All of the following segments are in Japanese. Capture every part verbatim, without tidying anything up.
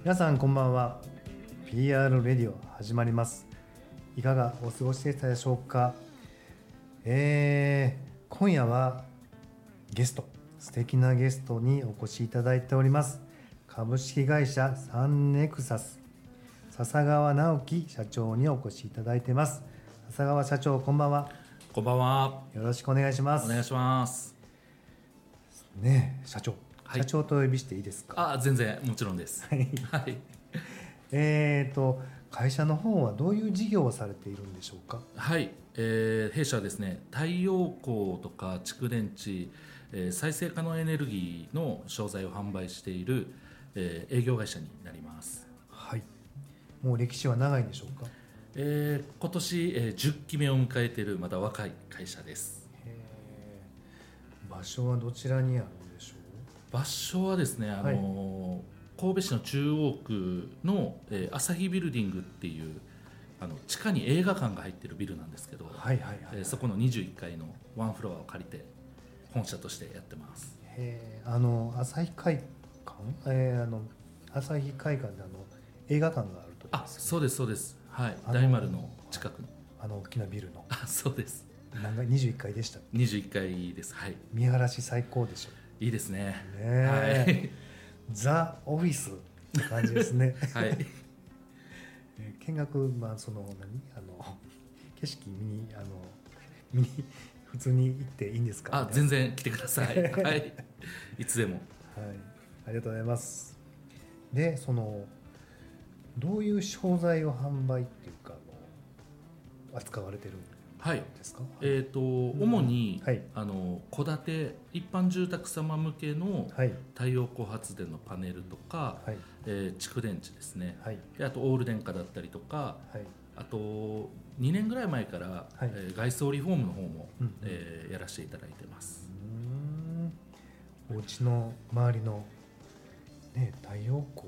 皆さんこんばんは。 ピーアール レディオ始まります。いかがお過ごしでしたでしょうか。えー、今夜はゲスト素敵なゲストにお越しいただいております。株式会社サンネクサス笹川直樹社長にお越しいただいています。笹川社長、こんばんは。 こんばんは。 よろしくお願いします。 お願いしますねえ社長、 はい、 社長とお呼びしていいですか。 あ、全然もちろんです。 はい、 はい、 えーと会社の方はどういう事業をされているんでしょうか。 はい、えー、弊社はですね、太陽光とか蓄電池、えー、再生可能エネルギーの商材を販売している、えー、営業会社になります。 はい、もう歴史は長いんでしょうか。 えー、今年、えー、じゅっきめを迎えているまだ若い会社です。 へー、場所はどちらにあるんでしょう。 場所はですね、あのーはい、神戸市の中央区の、えー、朝日ビルディングっていうあの地下に映画館が入ってるビルなんですけど、 はいはいはいはい、 えー、そこのにじゅういっかいのワンフロアを借りて本社としてやってます。 へー、あの朝日会館、えー、あの朝日会館であの映画館があると、ね、 あ、そうですそうです、はい、大丸の近くの、はい、 あの大きなビルの。 あ、そうです。 なんかにじゅういっかいでした。 にじゅういっかいです。はい、 見晴らし最高でしょ。 いいですね。 ね、 はい、 ザ・オフィスって感じですね。 はい、 見学、まあその何あの景色見にあの見に普通に行っていいんですか。 あ、全然来てください。はい、いつでも。 はい、ありがとうございます。で、そのどういう商材を販売っていうかあの扱われてるんですか。はい、 えーと、主に、 はい、 あの戸建て一般住宅様向けの太陽光発電のパネルとか、はい、えー、蓄電池ですね、はい、であとオール電化だったりとか、はい、あとにねんぐらい前から、はい、えー、外装リフォームの方も、うん、えー、やらせていただいてます。 うーん、お家の周りの、ね、太陽光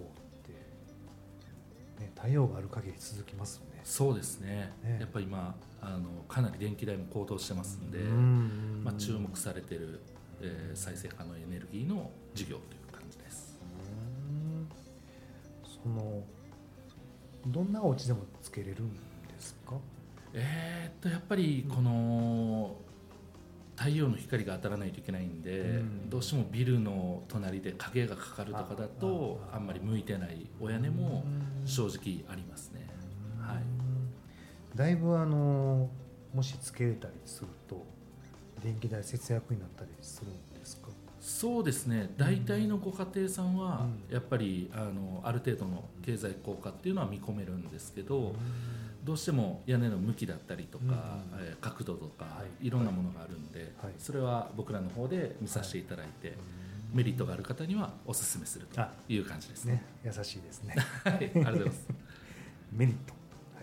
ね、太陽がある限り続きますよね。 そうです ね, ねやっぱり今あのかなり電気代も高騰してますんで、まあ、注目されている、えー、再生可能エネルギーの事業という感じです。 うーん、そのどんなお家でもつけれるんですか。 えー、っとやっぱりこの、うん、太陽の光が当たらないといけないんで、うん、どうしてもビルの隣で影がかかるとかだと あ, あ, あんまり向いてないお屋根も正直ありますね。はい、 だいぶあのもしつけれたりすると電気代節約になったりするんですか。 そうですね、大体のご家庭さんはやっぱり あ, のある程度の経済効果っていうのは見込めるんですけど、どうしても屋根の向きだったりとか、うん、えー、角度とか、はい、いろんなものがあるんで、はい、それは僕らの方で見させていただいて、はい、メリットがある方にはお勧めするという感じですね。 ね、優しいですね。 はい、ありがとうございますメリット、はい、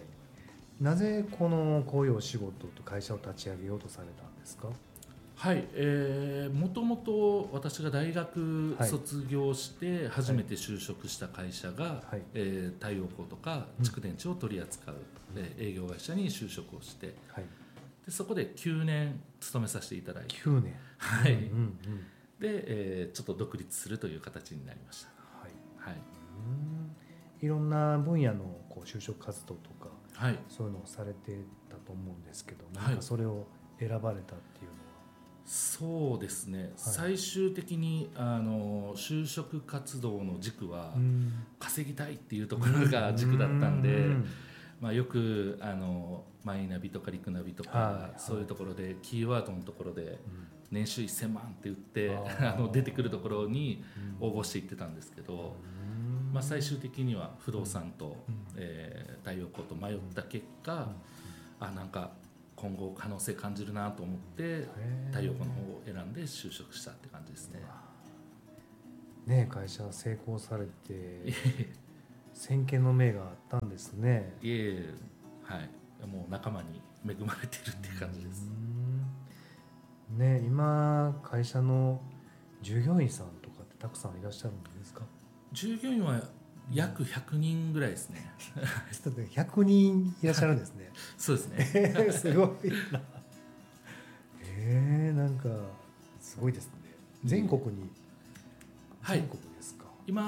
なぜこのこういうお仕事と会社を立ち上げようとされたんですか。 はい、えー、もともと私が大学卒業して初めて就職した会社が、はい、えー、太陽光とか蓄電池を取り扱う、うん、えー、営業会社に就職をして、はい、でそこできゅうねん勤めさせていただいて、 きゅうねん、 はい、うんうんうん、で、えー、ちょっと独立するという形になりました。はいはい、 うん、いろんな分野のこう就職活動とか、はい、そういうのをされてたと思うんですけど、なんかそれを選ばれたっていうのは。 そうですね、はい、最終的にあの就職活動の軸は稼ぎたいっていうところが軸だったんで、まあ、よくあのマイナビとかリクナビとか、はい、そういうところでキーワードのところで年収せんまんって言ってあの出てくるところに応募していってたんですけど、まあ、最終的には不動産と、えー、太陽光と迷った結果、あ、なんか今後可能性感じるなと思って太陽光の方を選んで就職したって感じですね。 ねえ、会社は成功されて先見の明があったんですね。 いえ、はい、もう仲間に恵まれてるっていう感じです。 ねえ、今会社の従業員さんとかってたくさんいらっしゃるんですか。 従業員は約ひゃくにんぐらいですね。 ちょっとひゃくにんいらっしゃるんですね。 そうですね。 えー、すごいな。えー、なんかすごいですね。全国に、 はい、 全国ですか。 今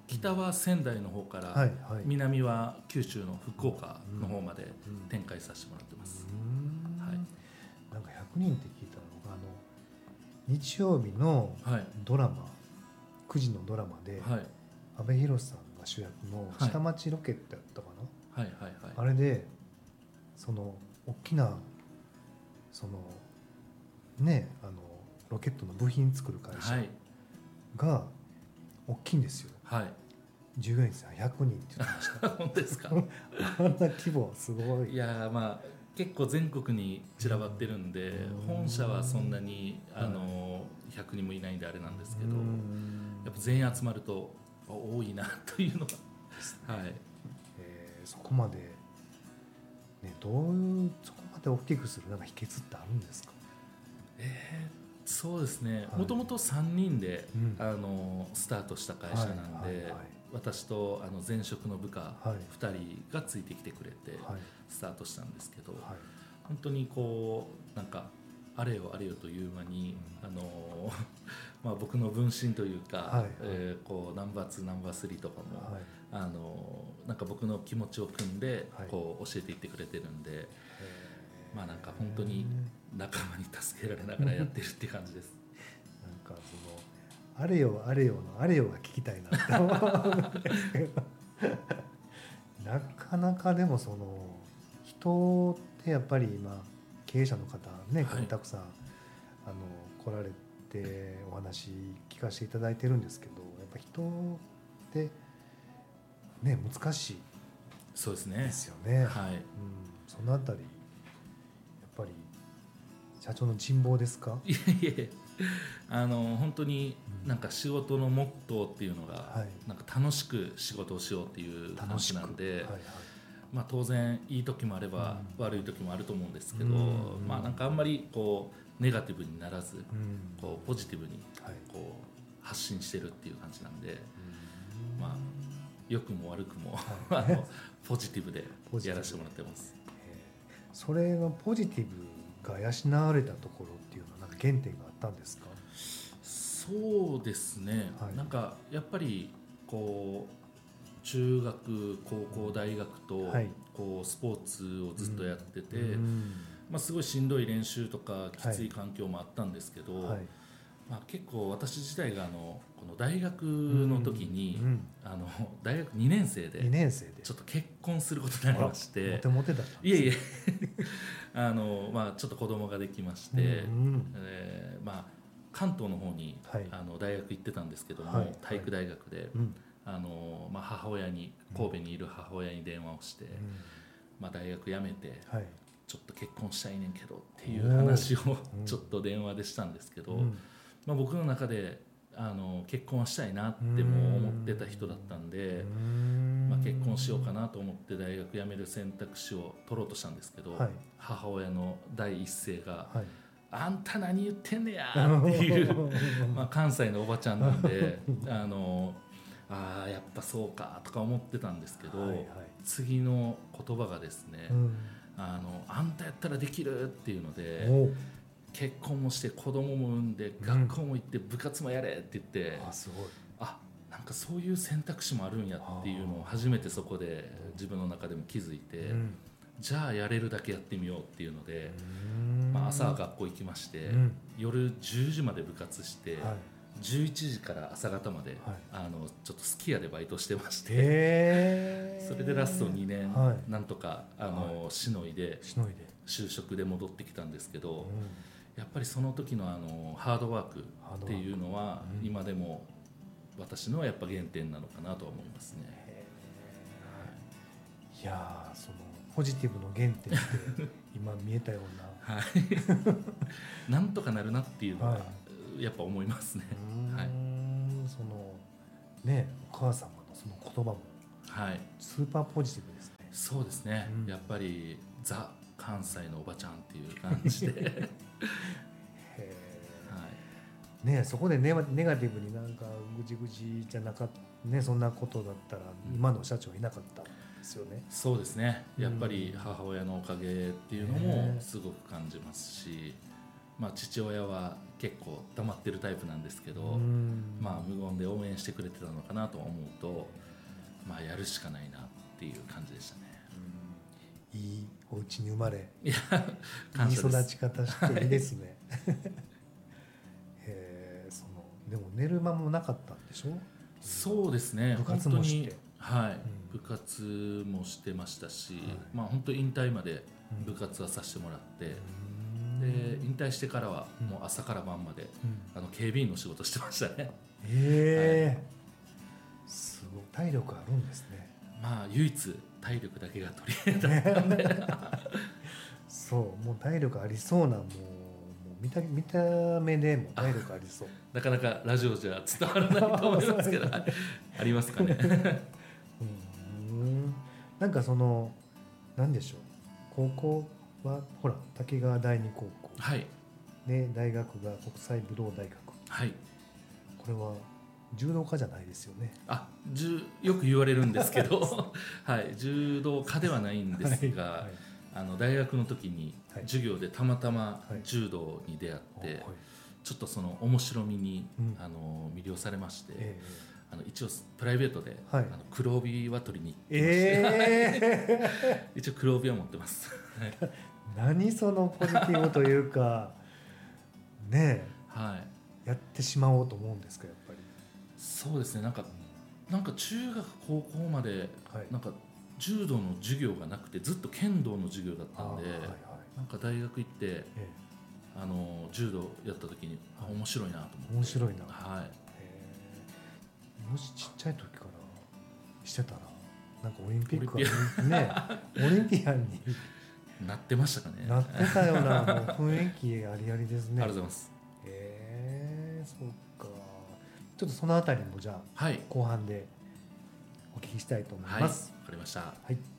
北は仙台の方から、 はいはい、 南は九州の福岡の方まで展開させてもらってます。 うんはい、 なんかひゃくにんって聞いたのが、あの日曜日のドラマ、はい、くじのドラマで、はい、阿部寛さんが主役の下町ロケットやったかな、はいはいはいはい、あれでその大きなそのね、あのロケットの部品作る会社が大きいんですよ、はい、従業員さんひゃくにんって言ってました本当ですかあんな規模すごい。 いやまあ結構全国に散らばってるんで、うん、本社はそんなにあのひゃくにんもいないんであれなんですけど、うん、やっぱ全員集まると多いなというのがはい、 えー、そこまで、ね、どういうそこまで大きくするなんか秘訣ってあるんですか？ えー、そうですね、もともとさんにんで、うん、あのスタートした会社なんで、はいはいはい、私とあの前職の部下ふたりがついてきてくれてスタートしたんですけど、はい、本当にこうなんかあれよあれよという間に、うん、あのまあ、僕の分身というか、はいはい、えー、こうナンバーツーナンバースリーとかも、はい、あのなんか僕の気持ちを組んでこう教えていってくれてるんで、はい、まあなんか本当に仲間に助けられながらやってるっていう感じですなんかそのあれよあれよのあれよが聞きたいなって思うんですけどなかなかでもその人ってやっぱり今経営者の方ね、はい、たくさんあの来られてお話聞かせていただいてるんですけど、やっぱ人ってね難しいそうですねですよね。 はい、うん、 そのあたりやっぱり社長の人望ですか？ いえいえあの本当になんか仕事のモットーっていうのが、はい、なんか楽しく仕事をしようっていう感じなんで、はいはい、まあ、当然いい時もあれば悪い時もあると思うんですけど、うん、まあ、なんかあんまりこうネガティブにならず、うん、こうポジティブにこう発信してるっていう感じなんで、うん、まあ、良くも悪くも、はい、あのポジティブでやらせてもらってます。 それのポジティブが養われたところっていうのはなんか原点があったんですか？ そうですね、はい、なんかやっぱりこう中学高校大学とこうスポーツをずっとやってて、はい、まあ、すごいしんどい練習とかきつい環境もあったんですけど、はい、まあ、結構私自体があのこの大学の時に、うんうん、あの大学にねん生でちょっと結婚することになりまして、 モテモテだったんですね。 いえいえあの、まあ、ちょっと子供ができまして、うんうん、えーまあ関東の方に、はい、あの大学行ってたんですけども、はい、体育大学で、はい、あのまあ、母親に神戸にいる母親に電話をして、うん、まあ、大学辞めて、はい、ちょっと結婚したいねんけどっていう話をちょっと電話でしたんですけど、うん、まあ、僕の中であの結婚はしたいなっても思ってた人だったんで、まあ、結婚しようかなと思って大学辞める選択肢を取ろうとしたんですけど、はい、母親の第一声が、はい、あんた何言ってんねやっていうまあ関西のおばちゃんなんであのあーやっぱそうかとか思ってたんですけど、はいはい、次の言葉がですね、うん、あのあんたやったらできるっていうので結婚もして子供も産んで学校も行って部活もやれって言って、うん、あすごいあなんかそういう選択肢もあるんやっていうのを初めてそこで自分の中でも気づいて、うん、じゃあやれるだけやってみようっていうので、まあ、朝は学校行きまして、うん、夜じゅうじまで部活して、はい、じゅういちじから朝方まで、はい、あのちょっとすき家でバイトしてまして、それでラストにねん、はい、なんとかあの、はい、しのいで就職で戻ってきたんですけど、うん、やっぱりその時のあのハードワークっていうのは、うん、今でも私のやっぱ原点なのかなとは思いますね。 いやそのポジティブの原点って今見えたような、はい、 なんとかなるなっていうのはやっぱ思いますね。 はい、そのねお母様のその言葉もスーパーポジティブですね。 そうですね、うん、やっぱりザ関西のおばちゃんっていう感じでへはい、ね、そこでネガティブになんかぐじぐじじゃなかった、ね、そんなことだったら今の社長いなかったですよね。 そうですね、やっぱり母親のおかげっていうのもすごく感じますし、 まあ、父親は結構黙ってるタイプなんですけど、 うん、 まあ、無言で応援してくれてたのかなと思うと、まあ、やるしかないなっていう感じでしたね。 うん、いいお家に生まれ、 いやいい育ち方していいですね。へー、そのでも寝る間もなかったんでしょ？ そうですね、 部活もして、 本当に、はい、 うん、 部活もしてましたし、 はい、 まあ、本当引退まで部活はさせてもらって、うん、で引退してからはもう朝から晩まで、うん、あの警備員の仕事してましたね。 へえ、はい、すごい体力あるんですね。 まあ唯一体力だけが取り柄だったんでそうもう体力ありそうな、もう見た、見た目でも体力ありそう。 なかなかラジオじゃ伝わらないと思いますけどありますかね。 うん、なんかその何でしょう、高校はほら滝川第二高校、 はい、 で大学が国際武道大学、 はい、 これは柔道家じゃないですよね？ あ、じゅよく言われるんですけど、はい、柔道家ではないんですが、はいはい、あの大学の時に授業でたまたま柔道に出会って、はいはい、ちょっとその面白みに、うん、あの魅了されまして、えー、あの一応プライベートで、はい、あの黒帯は取りに行ってまして、えー、一応黒帯は持ってます。 何そのポジティブというかねえ、はい、やってしまおうと思うんですか？やっぱりそうですね、なんかなんか中学高校までなんか柔道の授業がなくてずっと剣道の授業だったんで、はいはい、なんか大学行って、ええ、あの柔道やった時に、はい、面白いなと思って。 面白いな、 はい、 へもしちっちゃい時からしてたらなんかオリンピックはねオリンピアンになってましたかね。 なってたようなもう雰囲気ありありですね。 ありがとうございます。 へえ、そうか。ちょっとそのあたりもじゃあ、はい、後半でお聞きしたいと思います。 はい、わかりました。 はい。